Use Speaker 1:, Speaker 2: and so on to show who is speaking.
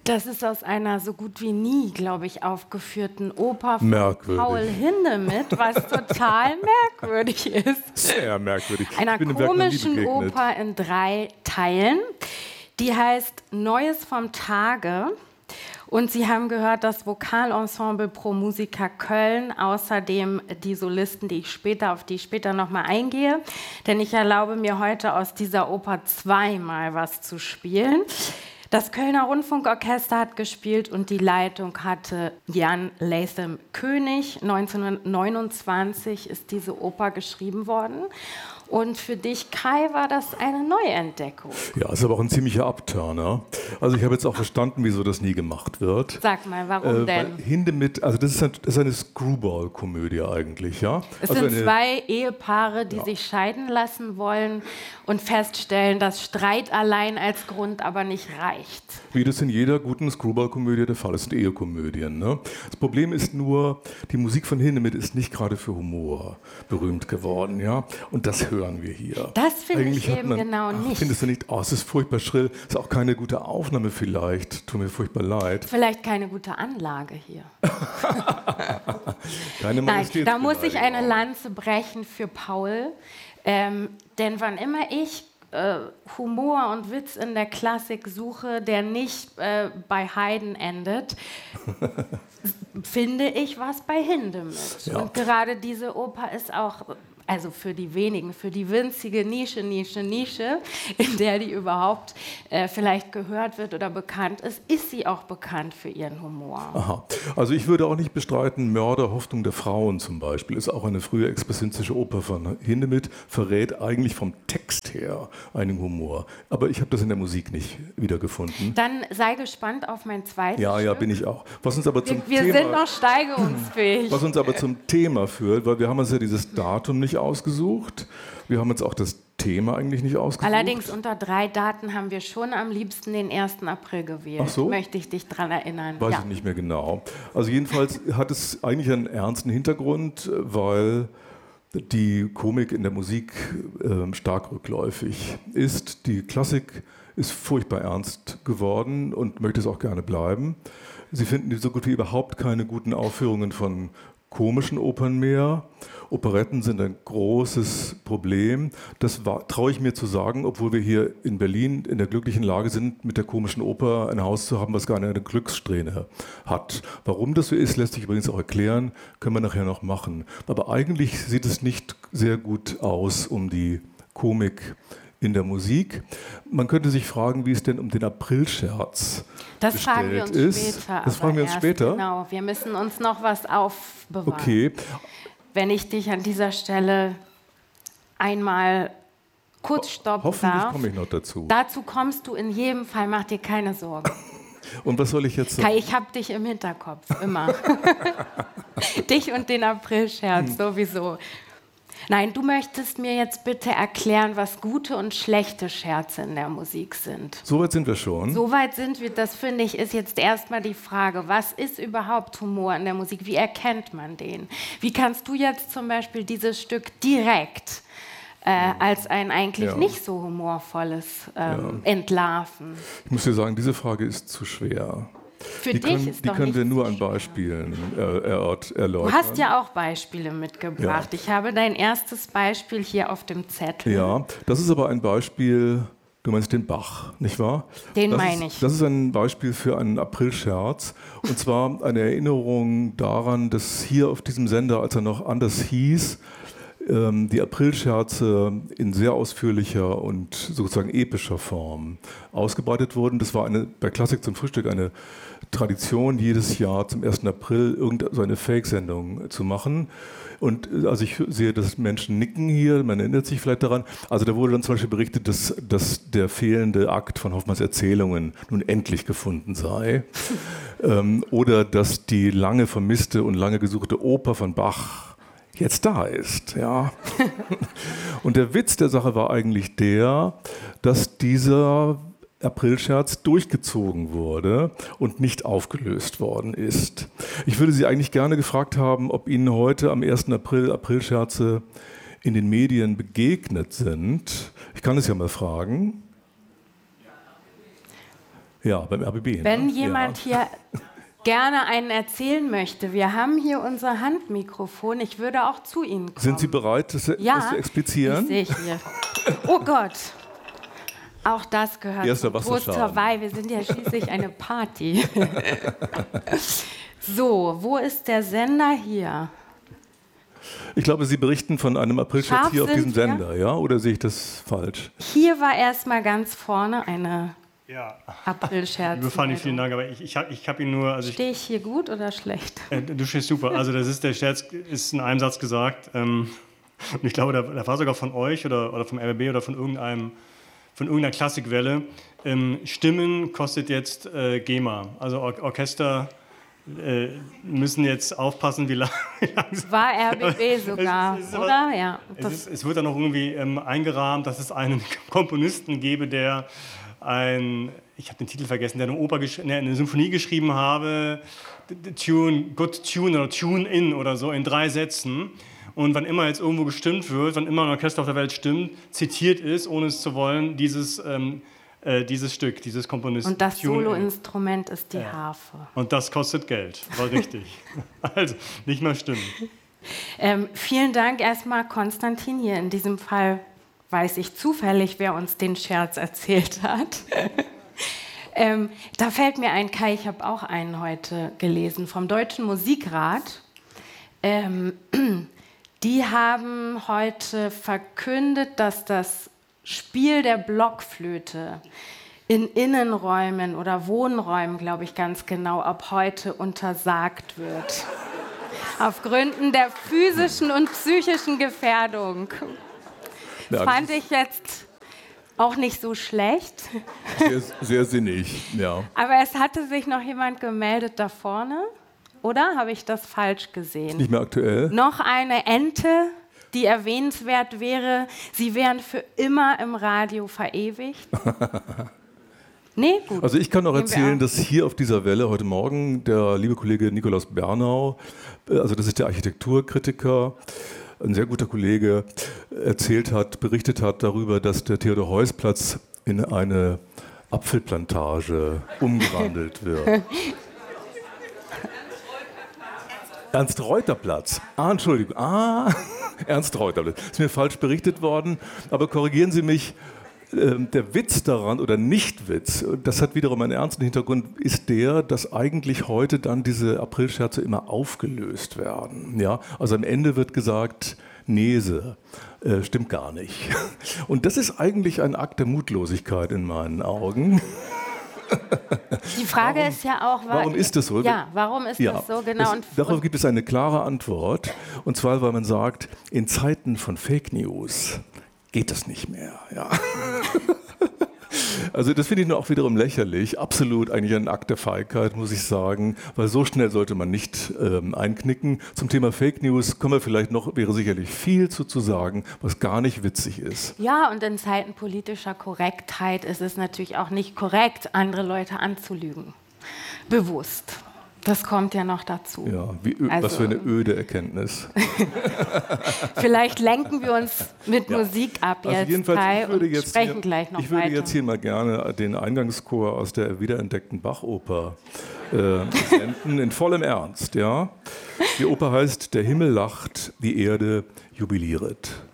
Speaker 1: Das ist aus einer so gut wie nie, glaube ich, aufgeführten Oper von
Speaker 2: Merkwürdig.
Speaker 1: Paul Hindemith, was total merkwürdig ist.
Speaker 2: Sehr merkwürdig.
Speaker 1: Einer komischen Oper in 3 Teilen. Die heißt Neues vom Tage. Und Sie haben gehört, das Vokalensemble Pro Musica Köln, außerdem die Solisten, auf die ich später nochmal eingehe. Denn ich erlaube mir heute aus dieser Oper zweimal was zu spielen. Das Kölner Rundfunkorchester hat gespielt und die Leitung hatte Jan Latham König. 1929 ist diese Oper geschrieben worden. Und für dich, Kai, war das eine Neuentdeckung.
Speaker 2: Ja, ist aber auch ein ziemlicher Upturner. Also ich habe jetzt auch verstanden, wieso das nie gemacht wird.
Speaker 1: Sag mal, warum denn?
Speaker 2: Weil Hindemith, also das ist eine Screwball-Komödie eigentlich, ja?
Speaker 1: Es
Speaker 2: also
Speaker 1: sind 2 Ehepaare, die sich scheiden lassen wollen und feststellen, dass Streit allein als Grund aber nicht reicht.
Speaker 2: Wie das in jeder guten Screwball-Komödie der Fall ist, sind Ehekomödien. Ne? Das Problem ist nur, die Musik von Hindemith ist nicht gerade für Humor berühmt geworden, ja? Und das hören wir hier.
Speaker 1: Das finde ich eben genau nicht.
Speaker 2: Findest du nicht? Oh, es ist furchtbar schrill. Ist auch keine gute Aufnahme vielleicht. Tut mir furchtbar leid.
Speaker 1: Vielleicht keine gute Anlage hier.
Speaker 2: Keine
Speaker 1: Nein, da muss ich eine Lanze brechen für Paul. Denn wann immer ich Humor und Witz in der Klassik suche, der nicht bei Haydn endet, finde ich was bei Hindemith. Ja. Und gerade diese Oper ist auch, also für die wenigen, für die winzige Nische, in der die überhaupt vielleicht gehört wird oder bekannt ist sie auch bekannt für ihren Humor.
Speaker 2: Aha. Also ich würde auch nicht bestreiten, Mörder, Hoffnung der Frauen zum Beispiel, ist auch eine frühe expressionistische Oper von Hindemith, verrät eigentlich vom Text her einen Humor. Aber ich habe das in der Musik nicht wiedergefunden.
Speaker 1: Dann sei gespannt auf mein zweites
Speaker 2: Ja,
Speaker 1: Stück.
Speaker 2: bin ich auch. Was uns aber zum
Speaker 1: wir
Speaker 2: Thema,
Speaker 1: sind noch steigerungsfähig.
Speaker 2: Was uns aber zum Thema führt, weil wir haben uns ja dieses Datum nicht ausgesucht. Wir haben uns auch das Thema eigentlich nicht ausgesucht.
Speaker 1: Allerdings unter 3 Daten haben wir schon am liebsten den 1. April gewählt.
Speaker 2: Ach so?
Speaker 1: Möchte ich dich daran erinnern.
Speaker 2: Weiß ich nicht mehr genau. Also jedenfalls hat es eigentlich einen ernsten Hintergrund, weil die Komik in der Musik stark rückläufig ist. Die Klassik ist furchtbar ernst geworden und möchte es auch gerne bleiben. Sie finden so gut wie überhaupt keine guten Aufführungen von komischen Opern mehr. Operetten sind ein großes Problem. Das traue ich mir zu sagen, obwohl wir hier in Berlin in der glücklichen Lage sind, mit der komischen Oper ein Haus zu haben, was gar eine Glückssträhne hat. Warum das so ist, lässt sich übrigens auch erklären, können wir nachher noch machen. Aber eigentlich sieht es nicht sehr gut aus um die Komik in der Musik. Man könnte sich fragen, wie es denn um den Aprilscherz
Speaker 1: das fragen wir uns
Speaker 2: ist.
Speaker 1: Später.
Speaker 2: Das fragen wir uns später?
Speaker 1: Genau, wir müssen uns noch was aufbewahren.
Speaker 2: Okay.
Speaker 1: Wenn ich dich an dieser Stelle einmal kurz stoppen
Speaker 2: Hoffentlich
Speaker 1: darf.
Speaker 2: komme ich noch dazu.
Speaker 1: Dazu kommst du in jedem Fall, mach dir keine Sorgen.
Speaker 2: Und was soll ich jetzt sagen?
Speaker 1: Kai, ich habe dich im Hinterkopf, immer. Dich und den Aprilscherz sowieso. Nein, du möchtest mir jetzt bitte erklären, was gute und schlechte Scherze in der Musik sind.
Speaker 2: Soweit sind wir schon.
Speaker 1: Soweit sind wir, das finde ich, ist jetzt erstmal die Frage, was ist überhaupt Humor in der Musik? Wie erkennt man den? Wie kannst du jetzt zum Beispiel dieses Stück direkt als ein eigentlich nicht so humorvolles entlarven?
Speaker 2: Ich muss dir sagen, diese Frage ist zu schwer.
Speaker 1: Für dich ist
Speaker 2: die
Speaker 1: doch
Speaker 2: können wir
Speaker 1: nichts
Speaker 2: nur
Speaker 1: so
Speaker 2: an
Speaker 1: schwer.
Speaker 2: Beispielen erläutern.
Speaker 1: Du hast ja auch Beispiele mitgebracht.
Speaker 2: Ja.
Speaker 1: Ich habe dein erstes Beispiel hier auf dem Zettel.
Speaker 2: Ja, das ist aber ein Beispiel, du meinst den Bach, nicht wahr?
Speaker 1: Den meine ich.
Speaker 2: Das ist ein Beispiel für einen Aprilscherz. Und zwar eine Erinnerung daran, dass hier auf diesem Sender, als er noch anders hieß, die Aprilscherze in sehr ausführlicher und sozusagen epischer Form ausgebreitet wurden. Das war bei Klassik zum Frühstück eine Tradition, jedes Jahr zum 1. April irgendeine Fake-Sendung zu machen. Und also ich sehe, dass Menschen nicken hier, man erinnert sich vielleicht daran. Also da wurde dann zum Beispiel berichtet, dass der fehlende Akt von Hoffmanns Erzählungen nun endlich gefunden sei. Oder dass die lange vermisste und lange gesuchte Oper von Bach jetzt da ist. Ja. Und der Witz der Sache war eigentlich der, dass dieser Aprilscherz durchgezogen wurde und nicht aufgelöst worden ist. Ich würde Sie eigentlich gerne gefragt haben, ob Ihnen heute am 1. April Aprilscherze in den Medien begegnet sind. Ich kann es ja mal fragen. Ja, beim RBB.
Speaker 1: Wenn jemand hier gerne einen erzählen möchte, wir haben hier unser Handmikrofon, ich würde auch zu Ihnen kommen.
Speaker 2: Sind Sie bereit, das zu explizieren?
Speaker 1: Ja, ich sehe hier. Oh Gott, auch das gehört zum Toast zur Weih. Wir sind ja schließlich eine Party. So, wo ist der Sender hier?
Speaker 2: Ich glaube, Sie berichten von einem Aprilscherz hier auf diesem Sender, ja? Oder sehe ich das falsch?
Speaker 1: Hier war erstmal ganz vorne eine Aprilscherz.
Speaker 3: Liebe Fanny, vielen Dank, aber ich habe ihn nur... Also
Speaker 1: stehe ich hier gut oder schlecht?
Speaker 3: Du stehst super. Also der Scherz ist in einem Satz gesagt. Und ich glaube, der war sogar von euch oder vom RBB oder von irgendeiner Klassikwelle. Stimmen kostet jetzt GEMA. Also Orchester müssen jetzt aufpassen, wie lange
Speaker 1: war RBB sogar, oder? Ja.
Speaker 3: Es wird dann noch irgendwie eingerahmt, dass es einen Komponisten gäbe, der ich habe den Titel vergessen, der eine Symphonie geschrieben habe, Good Tune oder Tune In oder so in 3 Sätzen. Und wann immer jetzt irgendwo gestimmt wird, wann immer ein Orchester auf der Welt stimmt, zitiert ist, ohne es zu wollen, dieses Stück, dieses Komponisten.
Speaker 1: Und das Soloinstrument ist die Harfe.
Speaker 3: Und das kostet Geld, war richtig. Also, nicht mal stimmen.
Speaker 1: Vielen Dank erstmal, Konstantin. Hier in diesem Fall weiß ich zufällig, wer uns den Scherz erzählt hat. Da fällt mir ein, Kai, ich habe auch einen heute gelesen, vom Deutschen Musikrat. Die haben heute verkündet, dass das Spiel der Blockflöte in Innenräumen oder Wohnräumen, glaube ich ganz genau, ab heute untersagt wird. Auf Gründen der physischen und psychischen Gefährdung. Das fand ich jetzt auch nicht so schlecht.
Speaker 2: Sehr, sehr sinnig, ja.
Speaker 1: Aber es hatte sich noch jemand gemeldet da vorne, oder? Habe ich das falsch gesehen?
Speaker 2: Nicht mehr aktuell.
Speaker 1: Noch eine Ente, die erwähnenswert wäre. Sie wären für immer im Radio verewigt. Nee, gut.
Speaker 2: Also ich kann noch erzählen, dass hier auf dieser Welle heute Morgen der liebe Kollege Nikolaus Bernau, also das ist der Architekturkritiker, ein sehr guter Kollege, berichtet hat darüber, dass der Theodor-Heuss-Platz in eine Apfelplantage umgewandelt wird. Ernst-Reuter-Platz. Entschuldigung. Ernst-Reuter-Platz. Ist mir falsch berichtet worden, aber korrigieren Sie mich. Der Witz daran oder Nichtwitz, das hat wiederum einen ernsten Hintergrund, ist der, dass eigentlich heute dann diese Aprilscherze immer aufgelöst werden. Ja? Also am Ende wird gesagt, Nese, stimmt gar nicht. Und das ist eigentlich ein Akt der Mutlosigkeit in meinen Augen.
Speaker 1: Die Frage ist ja auch,
Speaker 2: warum ist das so?
Speaker 1: Ja, warum ist das so? Genau.
Speaker 2: Darauf gibt es eine klare Antwort. Und zwar, weil man sagt, in Zeiten von Fake News geht das nicht mehr. Ja. Also das finde ich nur auch wiederum lächerlich. Absolut eigentlich ein Akt der Feigheit, muss ich sagen, weil so schnell sollte man nicht einknicken. Zum Thema Fake News wäre sicherlich viel zu sagen, was gar nicht witzig ist.
Speaker 1: Ja, und in Zeiten politischer Korrektheit ist es natürlich auch nicht korrekt, andere Leute anzulügen. Bewusst. Das kommt ja noch dazu.
Speaker 2: Ja, was für eine öde Erkenntnis.
Speaker 1: Vielleicht lenken wir uns mit Musik ab jetzt, Kai, und sprechen gleich noch weiter.
Speaker 2: Ich würde jetzt hier mal gerne den Eingangschor aus der wiederentdeckten Bach-Oper senden, in vollem Ernst. Ja? Die Oper heißt »Der Himmel lacht, die Erde jubilieret«.